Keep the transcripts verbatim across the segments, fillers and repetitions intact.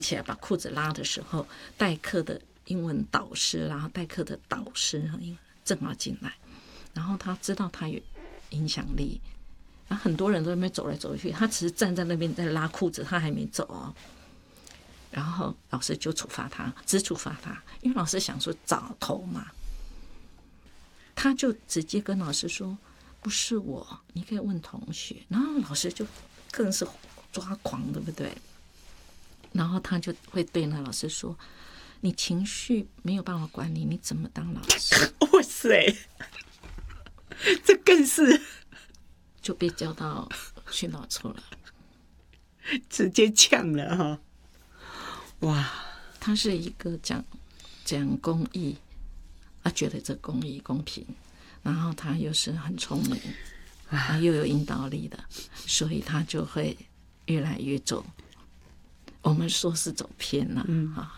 起来把裤子拉的时候，代课的英文导师，然后代课的导师正好进来，然后他知道他有影响力，然后很多人都在那边走来走去，他只是站在那边在拉裤子，他还没走哦。然后老师就处罚他，只处罚他，因为老师想说找头嘛，他就直接跟老师说不是我，你可以问同学。然后老师就更是抓狂，对不对？然后他就会对那老师说，你情绪没有办法管理，你怎么当老师？ 哇塞，这更是就被叫到训导处了， 直接呛了哈！哇， 他是一个讲讲公益，他觉得这公益公平，然后他又是很聪明，啊又有引导力的，所以他就会越来越走，我们说是走偏了，嗯啊。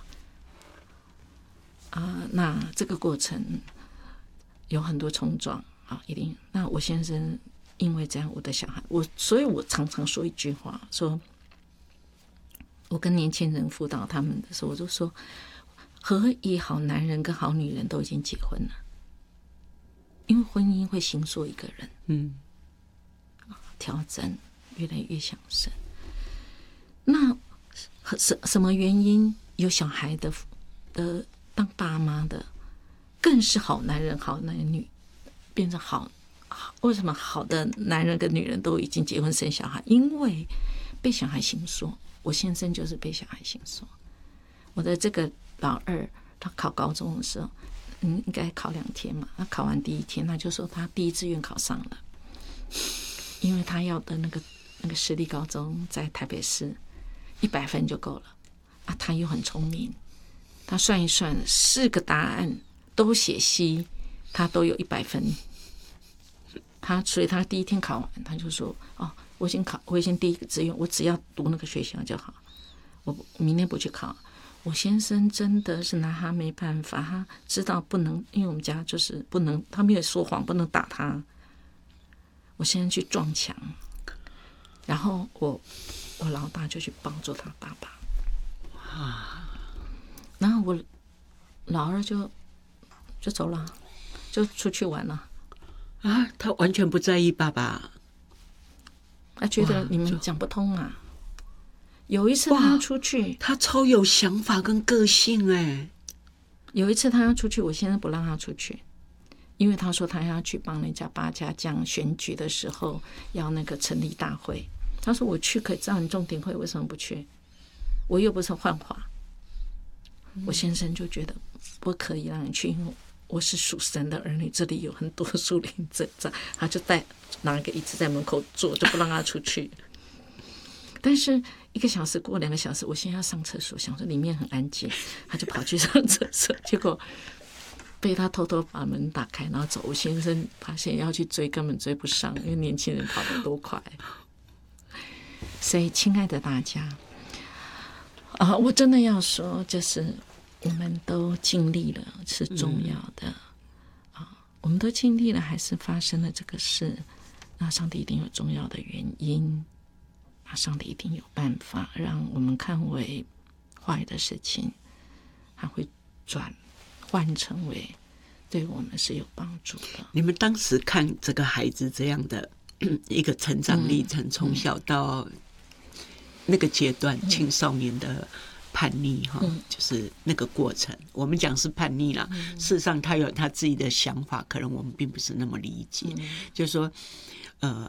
啊，那这个过程有很多冲撞啊，一定。那我先生因为这样，我的小孩，我所以，我常常说一句话，说，我跟年轻人辅导他们的时候，我就说，何以好男人跟好女人都已经结婚了？因为婚姻会形塑一个人，嗯，调整越来越想生。那什什么原因有小孩的的？当爸妈的更是好男人好男女变成好，为什么好的男人跟女人都已经结婚生小孩？因为被小孩形塑。我先生就是被小孩形塑。我的这个老二，他考高中的时候，嗯，应该考两天嘛。他考完第一天，他就说他第一志愿考上了，因为他要的那个那个私立高中在台北市，一百分就够了啊。他又很聪明。他算一算，四个答案都写 C， 他都有一百分。他所以他第一天考完，他就说：“哦，我已经考，我已经第一个志愿，我只要读那个学校就好，我明天不去考。”我先生真的是拿他没办法，他知道不能，因为我们家就是不能，他没有说谎，不能打他。我先生去撞墙，然后我我老大就去帮助他爸爸。啊！然后我老二就就走了，就出去玩了啊！他完全不在意爸爸， 他觉得你们讲不通啊。有一次他要出去， 他超有想法跟个性哎。 有一次他要出去，我先生不让他出去，因为他说他要去帮人家八家将选举的时候要那个成立大会。他说我去可以召你重点会，为什么不去？我又不是幻化。我先生就觉得不可以让你去，因为我是属神的儿女，这里有很多属灵征战，他就带拿一个椅子在门口坐，就不让他出去。但是一个小时过两个小时，我现在要上厕所，想说里面很安静，他就跑去上厕所，结果被他偷偷把门打开，然后走。我先生发现要去追，根本追不上，因为年轻人跑得多快。所以，亲爱的大家。啊，我真的要说，就是我们都尽力了，是重要的、嗯、啊，我们都尽力了，还是发生了这个事，那上帝一定有重要的原因，啊，上帝一定有办法让我们看为坏的事情，还会转换成为对我们是有帮助的。 你们当时看这个孩子这样的一个成长历程，从小到那个阶段，青少年的叛逆哈、嗯，就是那个过程。我们讲是叛逆啦，嗯、事实上他有他自己的想法，可能我们并不是那么理解。嗯、就是说，呃，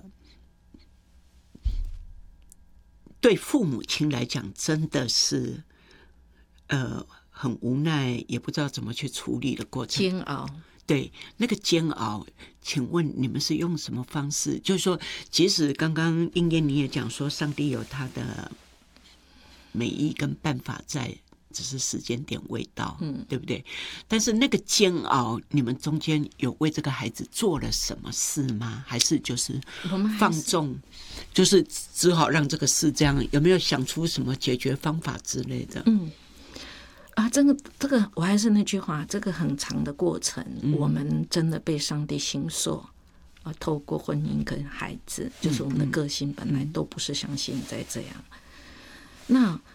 对父母亲来讲，真的是呃很无奈，也不知道怎么去处理的过程， 煎熬。 对，那个煎熬，请问你们是用什么方式？就是说，即使刚刚英燕你也讲说，上帝有他的美意跟办法在，只是时间点未到，嗯，对不对？但是那个煎熬，你们中间有为这个孩子做了什么事吗？还是就是放纵，就是只好让这个事这样？有没有想出什么解决方法之类的？ 嗯。啊，这个这个，我还是那句话，这个很长的过程，嗯、我们真的被上帝形塑啊，透过婚姻跟孩子，就是我们的个性本来都不是像现在这样。嗯、那